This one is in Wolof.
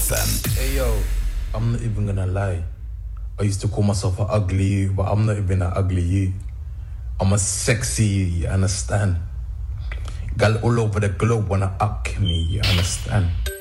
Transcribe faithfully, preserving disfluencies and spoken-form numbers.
F M. Hey yo, I'm not even gonna lie. I used to call myself an ugly you, but I'm not even an ugly you. I'm a sexy you, you understand? Gal all over the globe wanna up me, you understand?